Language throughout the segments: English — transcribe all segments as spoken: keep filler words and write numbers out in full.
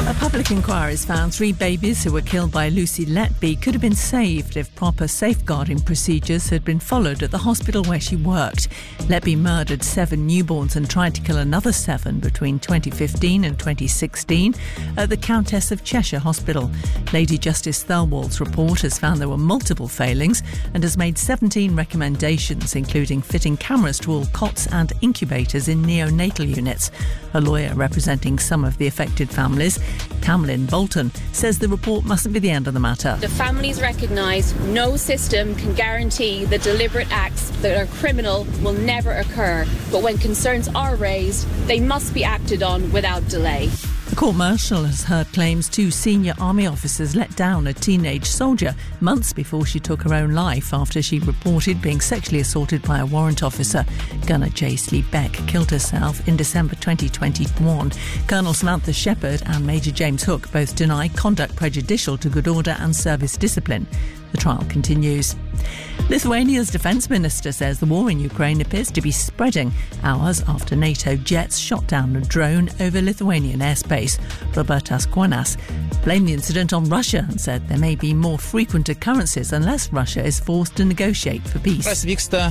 A public inquiry has found three babies who were killed by Lucy Letby could have been saved if proper safeguarding procedures had been followed at the hospital where she worked. Letby murdered seven newborns and tried to kill another seven between twenty fifteen and twenty sixteen at the Countess of Cheshire Hospital. Lady Justice Thirlwall's report has found there were multiple failings and has made seventeen recommendations, including fitting cameras to all cots and incubators in neonatal units. A lawyer representing some of the affected families, Camlyn Bolton, says the report mustn't be the end of the matter. The families recognise no system can guarantee that deliberate acts that are criminal will never occur, but when concerns are raised, they must be acted on without delay. The court-martial has heard claims two senior army officers let down a teenage soldier months before she took her own life after she reported being sexually assaulted by a warrant officer. Gunner Jaisley Beck killed herself in December twenty twenty-one. Colonel Samantha Shepherd and Major James Hook both deny conduct prejudicial to good order and service discipline. The trial continues. Lithuania's defence minister says the war in Ukraine appears to be spreading hours after NATO jets shot down a drone over Lithuanian airspace. Robertas Kuonas blamed the incident on Russia and said there may be more frequent occurrences unless Russia is forced to negotiate for peace. The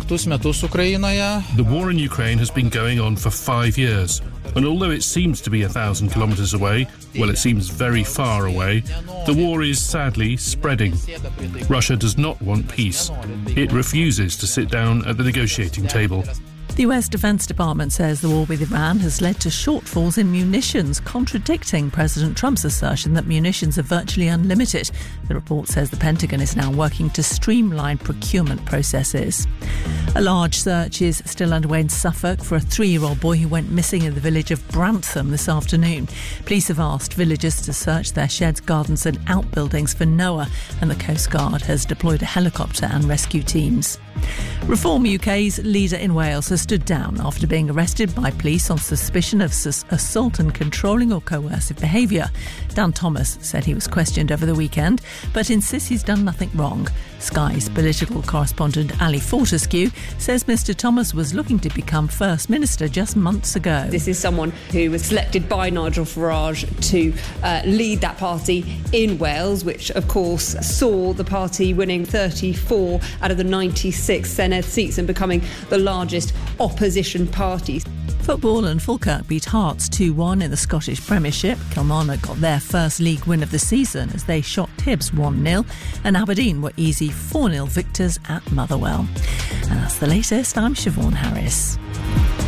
war in Ukraine has been going on for five years. And although it seems to be a thousand kilometres away, well, it seems very far away, the war is sadly spreading. Russia does not want peace. It refuses to sit down at the negotiating table. The U S Defence Department says the war with Iran has led to shortfalls in munitions, contradicting President Trump's assertion that munitions are virtually unlimited. The report says the Pentagon is now working to streamline procurement processes. A large search is still underway in Suffolk for a three-year-old boy who went missing in the village of Brantham this afternoon. Police have asked villagers to search their sheds, gardens and outbuildings for Noah, and the Coast Guard has deployed a helicopter and rescue teams. Reform U K's leader in Wales has stood down after being arrested by police on suspicion of sus- assault and controlling or coercive behaviour. Dan Thomas said he was questioned over the weekend, but insists he's done nothing wrong. Sky's political correspondent Ali Fortescue says Mr Thomas was looking to become First Minister just months ago. This is someone who was selected by Nigel Farage to uh, lead that party in Wales, which of course saw the party winning thirty-four out of the ninety-six Senedd seats and becoming the largest opposition party. Football, and Falkirk beat Hearts two one in the Scottish Premiership. Kilmarnock got their first league win of the season as they shot Hibs one nil, and Aberdeen were easy four nil victors at Motherwell. And that's the latest. I'm Siobhan Harris.